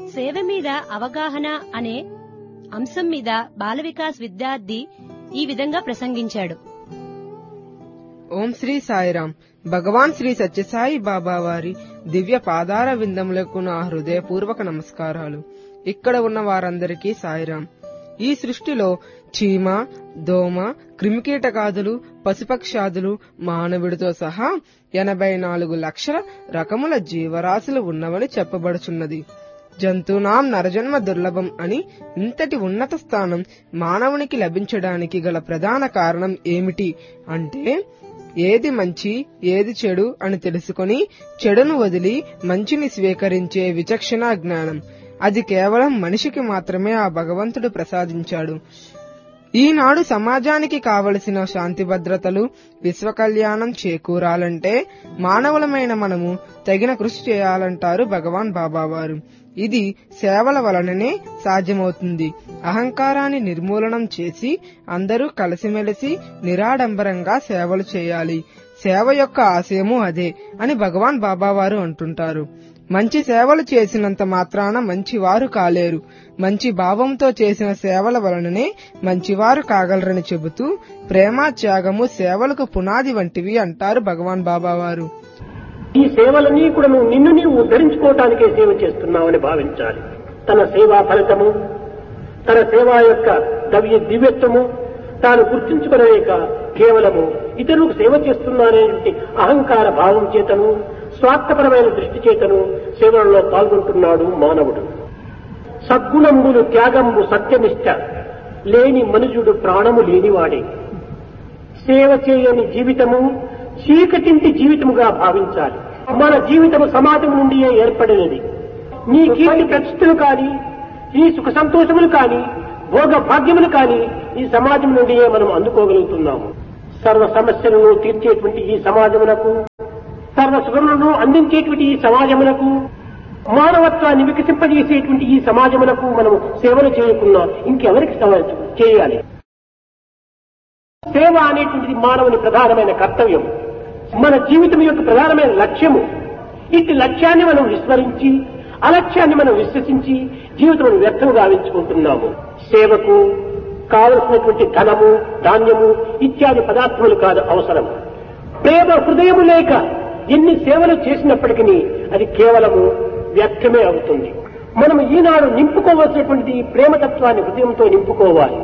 సేవ మీద అవగాహన అనే అంశం మీద బాల వికాస్ విద్యార్థి ఈ విధంగా ప్రసంగించాడు. ఓం శ్రీ సాయిరాం. భగవాన్ శ్రీ సత్యసాయి బాబా వారి దివ్య పాదార విందములకు నా హృదయపూర్వక నమస్కారాలు. ఇక్కడ ఉన్న వారందరికీ సాయిరాం. ఈ సృష్టిలో చీమ, దోమ, క్రిమికీటకాదులు, పశుపక్షాదులు, మానవుడితో సహా 84 లక్షల రకముల జీవరాశులు ఉన్నవని చెప్పబడుచున్నది. జంతునాం నరజన్మ దుర్లభం అని ఇంతటి ఉన్నత స్థానం మానవునికి లభించడానికి గల ప్రధాన కారణం ఏమిటి అంటే, ఏది మంచి ఏది చెడు అని తెలుసుకొని చెడును వదిలి మంచిని స్వీకరించే విచక్షణ జ్ఞానం. అది కేవలం మనిషికి మాత్రమే ఆ భగవంతుడు ప్రసాదించాడు. ఈనాడు సమాజానికి కావలసిన శాంతి భద్రతలు, విశ్వ కళ్యాణం చేకూరాలంటే మానవులమైన మనము తగిన కృషి చేయాలంటారు భగవాన్ బాబావారు. ఇది సేవల వలననే సాధ్యమవుతుంది. అహంకారాన్ని నిర్మూలనం చేసి అందరూ కలిసిమెలిసి నిరాడంబరంగా సేవలు చేయాలి. సేవ యొక్క ఆశయము అదే అని భగవాన్ బాబావారు అంటుంటారు. మంచి సేవలు చేసినంత మాత్రాన మంచివారు కాలేరు. మంచి భావంతో చేసిన సేవల వలననే మంచివారు కాగలరని చెబుతూ, ప్రేమ, త్యాగము సేవలకు పునాది వంటివి అంటారు భగవాన్ బాబావారు. ఈ సేవలన్నీ కూడా నిన్ను నీవు ఉద్ధరించుకోవటానికే సేవ చేస్తున్నావని భావించాలి. తన సేవా ఫలితము, తన సేవ యొక్క దివ్యత్వము తాను గుర్తించుకోలేక కేవలము ఇతరులకు సేవ చేస్తున్నాననేటువంటి అహంకార భావం చేతను, స్వార్థపరమైన దృష్టి చేతను సేవలలో పాల్గొంటున్నాడు మానవుడు. సద్గుణంబులు త్యాగంబు సత్యనిష్ట లేని మనుజుడు ప్రాణము లేనివాడే. సేవ చేయని జీవితము చీకటింటి జీవితముగా భావించాలి. మన జీవితము సమాజం నుండియే ఏర్పడినది. నీ కీర్తి ప్రతిష్టలు కాని, ఈ సుఖ సంతోషములు కాని, భోగ భాగ్యములు కాని ఈ సమాజం నుండియే మనం అందుకోగలుగుతున్నాము. సర్వ సమస్యలను తీర్చేటువంటి ఈ సమాజమునకు, సర్వ సుఖములను అందించేటువంటి ఈ సమాజమునకు, మానవత్వాన్ని వికసింపజేసేటువంటి ఈ సమాజమునకు మనం సేవలు చేయకున్నా ఇంకెవరికి చేయాలి? సేవ అనేటువంటిది మానవుని ప్రధానమైన కర్తవ్యం, మన జీవితం యొక్క ప్రధానమైన లక్ష్యము. ఇట్టి లక్ష్యాన్ని మనం విస్మరించి, అలక్ష్యాన్ని మనం విశ్వసించి జీవితం వ్యర్థం గావించుకుంటున్నాము. సేవకు కావలసినటువంటి ధనము, ధాన్యము ఇత్యాది పదార్థములు కాదు అవసరం. ప్రేమ హృదయము లేక ఎన్ని సేవలు చేసినప్పటికీ అది కేవలము వ్యర్థమే అవుతుంది. మనం ఈనాడు నింపుకోవలసినటువంటి ప్రేమతత్వాన్ని హృదయంతో నింపుకోవాలి.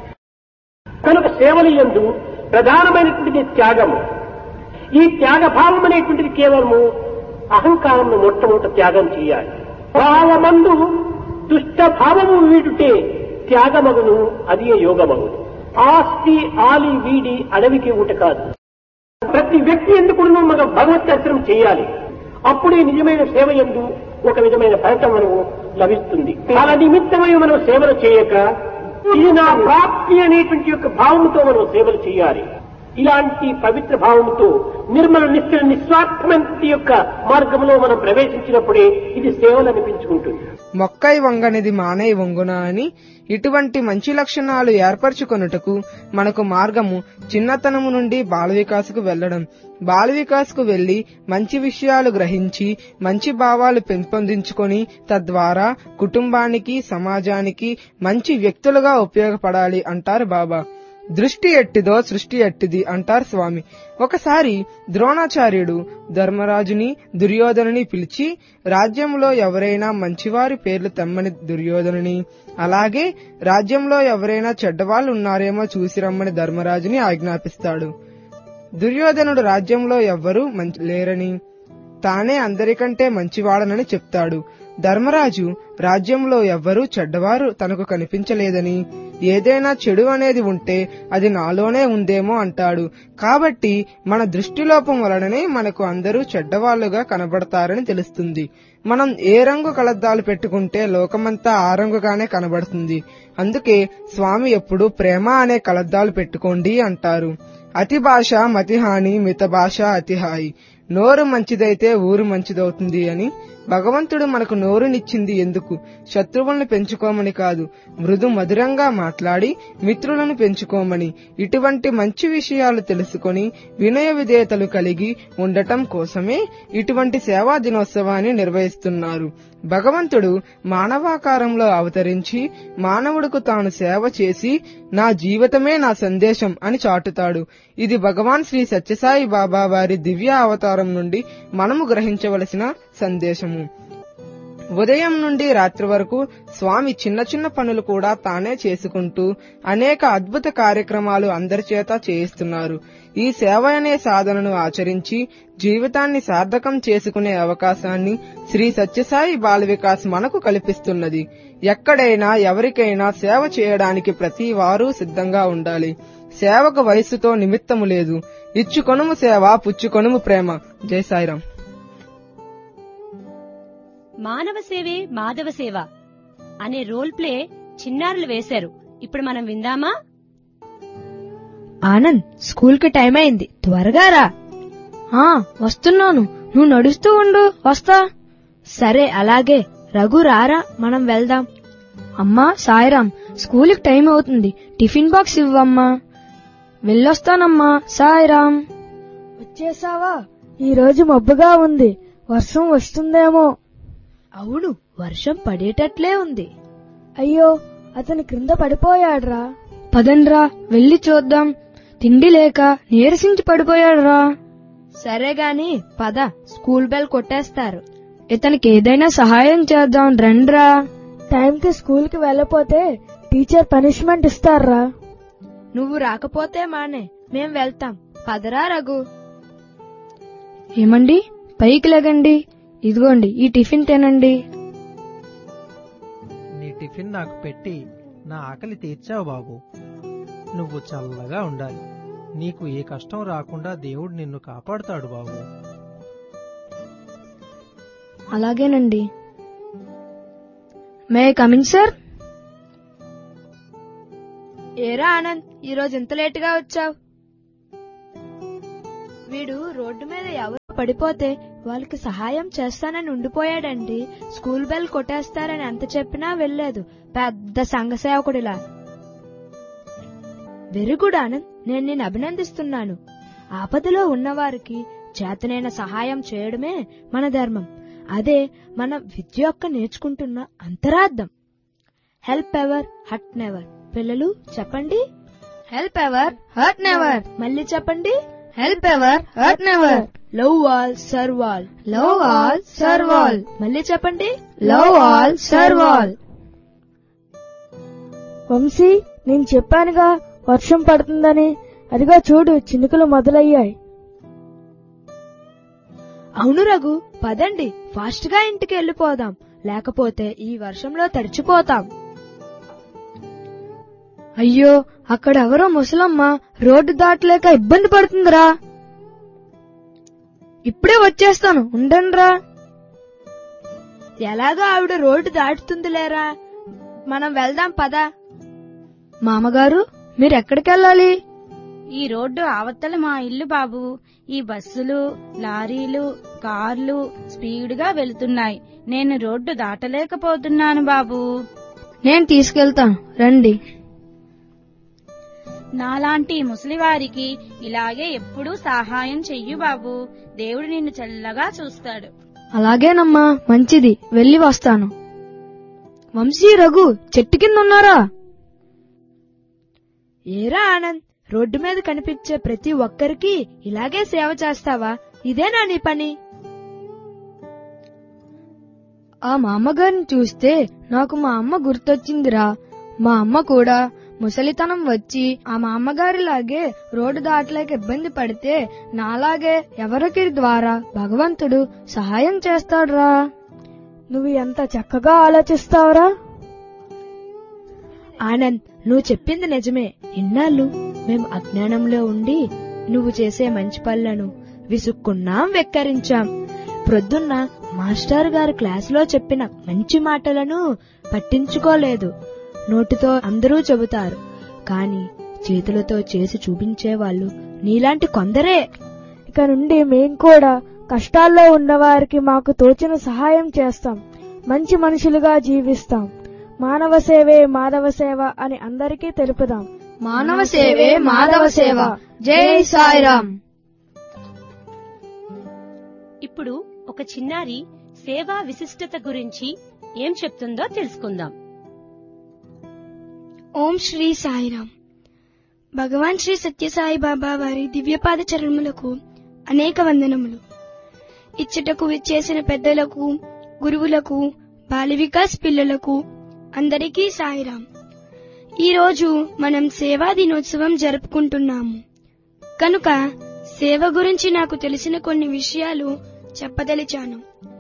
కనుక సేవలు యందు ప్రధానమైనటువంటిది త్యాగము. ఈ త్యాగభావం అనేటువంటిది కేవలము అహంకారంను మొట్టమొదట త్యాగం చేయాలి. భావమందు దుష్ట భావము వీడుటే త్యాగమగును, అది యోగమగును. ఆస్తి ఆలి వీడి అడవికి ఊట కాదు. ప్రతి వ్యక్తి ఎందుకు మన భగవత్ దర్శనం చేయాలి. అప్పుడే నిజమైన సేవ యందు ఒక విధమైన ఫలితం మనము లభిస్తుంది. అలా నిమిత్తమై మనం సేవలు చేయక ఇది నా ప్రాప్తి అనేటువంటి యొక్క భావంతో మనం సేవలు చేయాలి. ఇలాంటి పవిత్ర భావంతో నిర్మల నిశ్చల నిస్వార్థమైన యొక్క మార్గంలో మనం ప్రవేశించినప్పుడే ఇది సేవలు అనిపించుకుంటుంది. మొక్కై వంగనిది మానై వంగున అని ఇటువంటి మంచి లక్షణాలు ఏర్పరచుకొనుటకు మనకు మార్గము చిన్నతనము నుండి బాల వికాసుకు వెళ్లడం. బాల వికాసుకు వెళ్లి మంచి విషయాలు గ్రహించి మంచి భావాలు పెంపొందించుకొని తద్వారా కుటుంబానికి, సమాజానికి మంచి వ్యక్తులుగా ఉపయోగపడాలి అంటారు బాబా. దృష్టి ఎట్టిదో సృష్టి ఎట్టిది అంటారు స్వామి. ఒకసారి ద్రోణాచార్యుడు ధర్మరాజుని, దుర్యోధనుని పిలిచి రాజ్యంలో ఎవరైనా మంచివారి పేర్లు తెమ్మని దుర్యోధనుని, అలాగే రాజ్యంలో ఎవరైనా చెడ్డవాళ్లు ఉన్నారేమో చూసి రమ్మని ధర్మరాజుని ఆజ్ఞాపిస్తాడు. దుర్యోధనుడు రాజ్యంలో ఎవ్వరూ లేరని, తానే అందరికంటే మంచివాడనని చెప్తాడు. ధర్మరాజు రాజ్యంలో ఎవ్వరూ చెడ్డవారు తనకు కనిపించలేదని, ఏదైనా చెడు అనేది ఉంటే అది నాలోనే ఉందేమో అంటాడు. కాబట్టి మన దృష్టిలోపం వలననే మనకు అందరూ చెడ్డవాళ్లుగా కనబడతారని తెలుస్తుంది. మనం ఏ రంగు కలద్దాలు పెట్టుకుంటే లోకమంతా ఆ రంగుగానే కనబడుతుంది. అందుకే స్వామి ఎప్పుడు ప్రేమ అనే కలద్దాలు పెట్టుకోండి అంటారు. అతి భాష మతిహాని, మిత భాష అతిహాయి. నోరు మంచిదైతే ఊరు మంచిదవుతుంది అని భగవంతుడు మనకు నోరునిచ్చింది ఎందుకు? శత్రువులను పెంచుకోమని కాదు, మృదు మధురంగా మాట్లాడి మిత్రులను పెంచుకోమని. ఇటువంటి మంచి విషయాలు తెలుసుకొని వినయ విధేయతలు కలిగి ఉండటం కోసమే ఇటువంటి సేవా దినోత్సవాన్ని నిర్వహిస్తున్నారు. భగవంతుడు మానవాకారంలో అవతరించి మానవుడికి తాను సేవ చేసి నా జీవితమే నా సందేశం అని చాటుతాడు. ఇది భగవాన్ శ్రీ సత్యసాయి బాబా వారి దివ్య అవతారం నుండి మనము గ్రహించవలసిన సందేశము. ఉదయం నుండి రాత్రి వరకు స్వామి చిన్న చిన్న పనులు కూడా తానే చేసుకుంటూ అనేక అద్భుత కార్యక్రమాలు అందరి చేత చేయిస్తున్నారు. ఈ సేవ అనే సాధనను ఆచరించి జీవితాన్ని సార్థకం చేసుకునే అవకాశాన్ని శ్రీ సత్యసాయి బాల వికాస్ మనకు కల్పిస్తున్నది. ఎక్కడైనా ఎవరికైనా సేవ చేయడానికి ప్రతి వారు సిద్ధంగా ఉండాలి. సేవకు వయస్సుతో నిమిత్తము లేదు. ఇచ్చుకొనుము సేవ, పుచ్చుకొనుము ప్రేమ. జై సాయిరాం. మానవ సేవే మాధవ సేవ అనే రోల్ ప్లే చిన్నారులు వేశారు. ఇప్పుడు మనం విందామా? ఆనంద్, స్కూల్ కి టైం అయింది, త్వరగా రా. వస్తున్నాను, నువ్వు నడుస్తూ ఉండు, వస్తా. సరే, అలాగే. రఘు, రారా, మనం వెళ్దాం. అమ్మా సాయిరాం, స్కూల్ కి టైం అవుతుంది, టిఫిన్ బాక్స్ ఇవ్వమ్మా. వెళ్ళొస్తానమ్మా. సాయిరాం. వచ్చేసావా? ఈరోజు మబ్బుగా ఉంది, వర్షం వస్తుందేమో. అవును, వర్షం పడేటట్లే ఉంది. అయ్యో, అతను క్రింద పడిపోయాడ్రా. పదండ్రా, వెళ్లి చూద్దాం. తిండి లేక నీరసించి పడిపోయాడురా. సరే గాని పద, స్కూల్ బెల్ కొట్టేస్తారు. ఇతనికి ఏదైనా సహాయం చేద్దాం, రండ్రా. టైంకి స్కూల్ కి వెళ్ళపోతే టీచర్ పనిష్మెంట్ ఇస్తారా? నువ్వు రాకపోతే మానే, మేం వెళ్తాం. పదరా రఘు. ఏమండి, పైకి లేగండి. ఇదిగోండి, ఈ టిఫిన్ తినండి. నీ టిఫిన్ నాకు పెట్టి నా ఆకలి తీర్చావు బాబు. నువ్వు చల్లగా ఉండాలి. నీకు ఏ కష్టం రాకుండా దేవుడు నిన్ను కాపాడుతాడు బాబు. అలాగేనండి. May coming sir? ఏరా ఆనంద్, ఈరోజు ఇంత లేటుగా వచ్చావు? వీడు రోడ్డు మీద ఎవరు పడిపోతే వాళ్ళకి సహాయం చేస్తానని ఉండిపోయాడండి. స్కూల్ బెల్ కొట్టేస్తారని ఎంత చెప్పినా వెళ్లేదు, పెద్ద సంఘ సేవకుడిలా. వెరీ గుడ్ ఆనంద్, నేను నిన్ను అభినందిస్తున్నాను. ఆపదలో ఉన్నవారికి చేతనైన సహాయం చేయడమే మన ధర్మం. అదే మన విద్య యొక్క నేర్చుకుంటున్న అంతరార్థం. Help ever, hurt never. పిల్లలు చెప్పండి. Help ever, hurt never. మళ్ళీ చెప్పండి. Help ever, hurt never. Love all, serve all. Love all, serve all. మళ్ళీ చెప్పండి. Love all, serve all. Vamsi, నేను చెప్పానుగా వర్షం పడుతుందని. అదిగా చూడు, చినుకులు మొదలయ్యాయి. అవును రఘు, పదండి, ఫాస్ట్ గా ఇంటికి వెళ్ళిపోదాం, లేకపోతే ఈ వర్షంలో తడిచిపోతాం. అయ్యో, అక్కడ ఎవరో ముసలమ్మ రోడ్డు దాటలేక ఇబ్బంది పడుతుందిరా. ఇప్పుడే వచ్చేస్తాను, ఉండండిరా. ఎలాగో ఆవిడ రోడ్డు దాటుతుంది లేరా, మనం వెళ్దాం పదా. మామగారు, మీరెక్కడికెళ్ళాలి? ఈ రోడ్డు అవతల మా ఇల్లు బాబు. ఈ బస్సులు, లారీలు, కార్లు స్పీడ్గా వెళుతున్నాయి. నేను రోడ్డు దాటలేకపోతున్నాను బాబు. నేను తీసుకెళ్తాను, రండి. నాలాంటి ముసలివారికి ఇలాగే ఎప్పుడూ సహాయం చెయ్యు బాబు. దేవుడు నిన్ను చల్లగా చూస్తాడు. అలాగేనమ్మా, మంచిది, వెళ్ళి వస్తాను. వంశీ, రఘు చెట్టు కింద ఉన్నారా? ఏరా ఆనంద్, రోడ్డు మీద కనిపించే ప్రతి ఒక్కరికి ఇలాగే సేవ చేస్తావా? ఇదేనా నీ పని? ఆ మా అమ్మగారిని చూస్తే నాకు మా అమ్మ గుర్తొచ్చిందిరా. మా అమ్మ కూడా ముసలితనం వచ్చి ఆ మా అమ్మగారిలాగే రోడ్డు దాటలేక ఇబ్బంది పడితే నాలాగే ఎవరికి ద్వారా భగవంతుడు సహాయం చేస్తాడురా. నువ్వు ఎంత చక్కగా ఆలోచిస్తావురా. ఆనంద్, నువ్వు చెప్పింది నిజమే. ఇన్నాళ్ళు మేము అజ్ఞానంలో ఉండి నువ్వు చేసే మంచి పనులను విసుక్కున్నాం, వెక్కరించాం. ప్రొద్దున్న మాస్టర్ గారు క్లాసులో చెప్పిన మంచి మాటలను పట్టించుకోలేదు. నోటితో అందరూ చెబుతారు, కాని చేతులతో చేసి చూపించేవాళ్లు నీలాంటి కొందరే. ఇక నుండి మేం కూడా కష్టాల్లో ఉన్నవారికి మాకు తోచిన సహాయం చేస్తాం. మంచి మనుషులుగా జీవిస్తాం. మానవ సేవే మాధవ సేవ అని అందరికీ తెలుపుదాం. మానవ సేవే మాధవ సేవ. జై సాయిరామ్. ఇప్పుడు ఒక చిన్నారి సేవా విశిష్టత గురించి ఏం చెప్తుందో తెలుసుకుందాం. ఓం శ్రీ సాయిరామ్. భగవాన్ శ్రీ సత్యసాయి బాబా వారి దివ్యపాద చరణములకు అనేక వందనములు. ఇచ్చటకు విచ్చేసిన పెద్దలకు, గురువులకు, బాల వికాస్ పిల్లలకు అందరికీ సాయిరామ్. ఈరోజు మనం సేవా దినోత్సవం జరుపుకుంటున్నాము కనుక సేవ గురించి నాకు తెలిసిన కొన్ని విషయాలు చెప్పదలిచాను.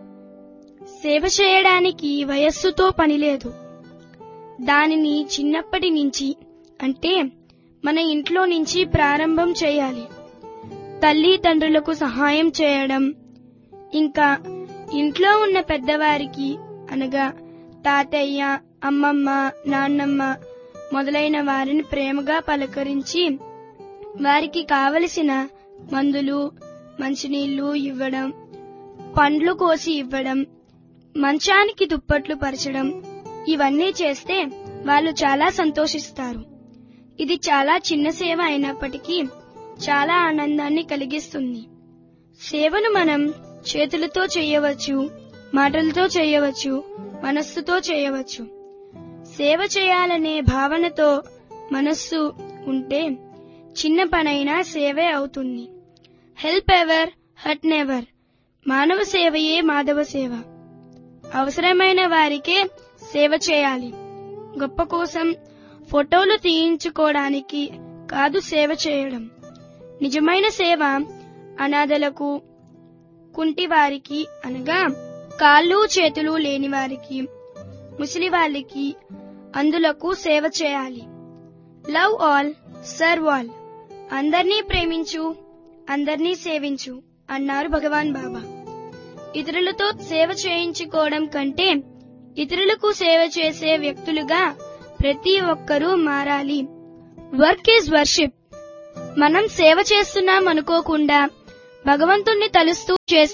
సేవ చేయడానికి వయస్సుతో పనిలేదు. దానిని చిన్నప్పటి నుంచి అంటే మన ఇంట్లో నుంచి ప్రారంభం చేయాలి. తల్లి తండ్రులకు సహాయం చేయడం, ఇంకా ఇంట్లో ఉన్న పెద్దవారికి అనగా తాతయ్య, అమ్మమ్మ, నాన్నమ్మ మొదలైన వారిని ప్రేమగా పలకరించి వారికి కావలసిన మందులు, మంచినీళ్లు ఇవ్వడం, పండ్లు కోసి ఇవ్వడం, మంచానికి దుప్పట్లు పరచడం, ఇవన్నీ చేస్తే వాళ్ళు చాలా సంతోషిస్తారు. ఇది చాలా చిన్న సేవ అయినప్పటికీ చాలా ఆనందాన్ని కలిగిస్తుంది. సేవను మనం చేతులతో చేయవచ్చు, మాటలతో చేయవచ్చు, మనస్సుతో చేయవచ్చు. సేవ చేయాలనే భావనతో మనస్సు ఉంటే చిన్న పనైనా సేవే అవుతుంది. Help ever, hurt never. మానవ సేవయే మాధవ సేవ. అవసరమైన వారికే సేవ చేయాలి. గొప్ప కోసం ఫోటోలు తీయించుకోవడానికి కాదు సేవ చేయడం. నిజమైన సేవ అనాథలకు, కుంటివారికి అనగా కాళ్ళు చేతులు లేని వారికి, ముసలి వాళ్ళకి, అందులకు సేవ చేయాలి. Love all, serve all. అందర్నీ ప్రేమించు, అందర్నీ సేవించు అన్నారు భగవాన్ బాబా. ఇతరులతో సేవ చేయించుకోవడం కంటే ఇతరులకు సేవ చేసే వ్యక్తులుగా ప్రతి ఒక్కరూ మారాలి. Work is worship. మనం సేవ చేస్తున్నాం అనుకోకుండా భగవంతుణ్ణి తలుస్తూ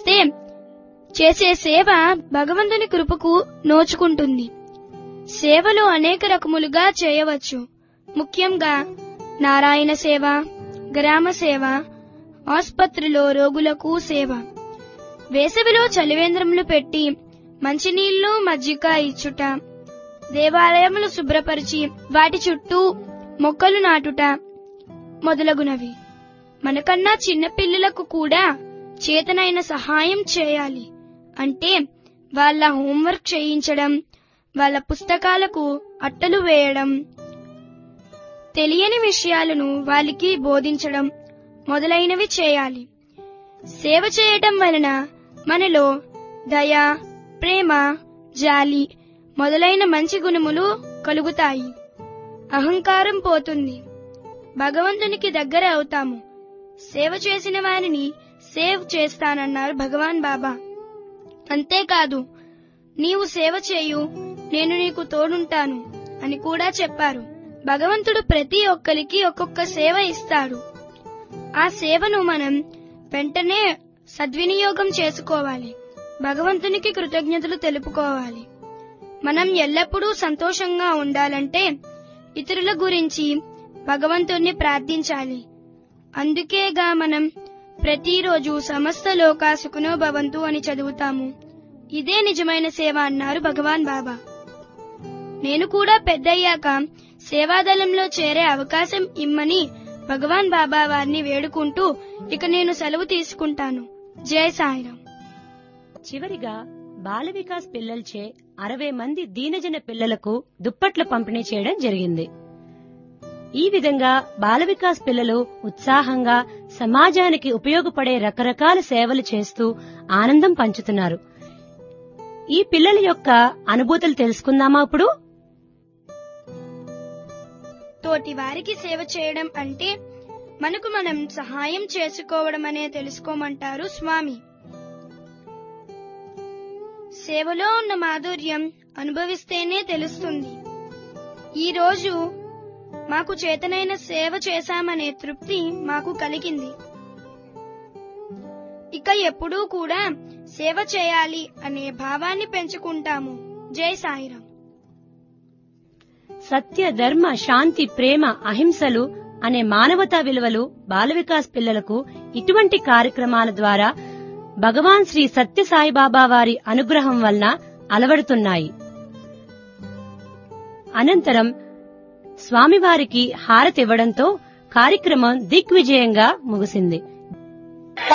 చేసే సేవ భగవంతుని కృపకు నోచుకుంటుంది. సేవలు అనేక రకములుగా చేయవచ్చు. ముఖ్యంగా నారాయణ సేవ, గ్రామ సేవ, ఆసుపత్రిలో రోగులకు సేవ, వేసవిలో చలివేంద్రములు పెట్టి మంచినీళ్లు, మజ్జిగ ఇచ్చుట, దేవాలయములు శుభ్రపరిచి వాటి చుట్టూ మొక్కలు నాటుట మొదలగునవి. మనకన్నా చిన్నపిల్లలకు కూడా చేతనైన సహాయం చేయాలి. అంటే వాళ్ళ హోంవర్క్ చేయించడం, వాళ్ళ పుస్తకాలకు అట్టలు వేయడం, తెలియని విషయాలను వాళ్ళకి బోధించడం మొదలైనవి చేయాలి. సేవ చేయటం వలన మనలో దయ, ప్రేమ, జాలి మొదలైన మంచి గుణములు కలుగుతాయి. అహంకారం పోతుంది. భగవంతునికి దగ్గర అవుతాము. సేవ చేసిన వారిని సేవ్ చేస్తానన్నారు భగవాన్ బాబా. అంతేకాదు, నీవు సేవ చేయు, నేను నీకు తోడుంటాను అని కూడా చెప్పారు. భగవంతుడు ప్రతి ఒక్కరికి ఒక్కొక్క సేవ ఇస్తాడు. ఆ సేవను మనం వెంటనే సద్వినియోగం చేసుకోవాలి. భగవంతునికి కృతజ్ఞతలు తెలుపుకోవాలి. మనం ఎల్లప్పుడూ సంతోషంగా ఉండాలంటే ఇతరుల గురించి భగవంతుణ్ణి ప్రార్థించాలి. అందుకేగా మనం ప్రతిరోజు సమస్త లోకా సుఖినో భవంతు అని చదువుతాము. ఇదే నిజమైన సేవ అన్నారు భగవాన్ బాబా. నేను కూడా పెద్దయ్యాక సేవాదళంలో చేరే అవకాశం ఇమ్మని భగవాన్ బాబా వారిని వేడుకుంటూ ఇక నేను సెలవు తీసుకుంటాను. జై సాయిరాం. చివరిగా బాల వికాస్ పిల్లలచే 60 మంది దీనజన పిల్లలకు దుప్పట్ల పంపిణీ చేయడం జరిగింది. ఈ విధంగా బాల వికాస్ పిల్లలు ఉత్సాహంగా సమాజానికి ఉపయోగపడే రకరకాల సేవలు చేస్తూ ఆనందం పంచుతున్నారు. ఈ పిల్లల యొక్క అనుభూతులు తెలుసుకుందామా ఇప్పుడు? తోటి వారికి సేవ చేయడం అంటే మనకు మనం సహాయం చేసుకోవడం అనే తెలుసుకోమంటారు స్వామి. సేవలో ఉన్న మాధుర్యం అనుభవిస్తేనే తెలుస్తుంది. ఈ రోజు మాకు చేతనైన సేవ చేశామనే తృప్తి మాకు కలిగింది. ఇక ఎప్పుడూ కూడా సేవ చేయాలి అనే భావాన్ని పెంచుకుంటాము. జై సాయిరాం. సత్య, ధర్మ, శాంతి, ప్రేమ, అహింసలు అనే మానవతా విలువలు బాల వికాస్ పిల్లలకు ఇటువంటి కార్యక్రమాల ద్వారా భగవాన్ శ్రీ సత్య సాయిబాబా వారి అనుగ్రహం వలన అలవడుతున్నాయి. అనంతరం స్వామివారికి హారతివ్వడంతో కార్యక్రమం దిగ్విజయంగా ముగిసింది.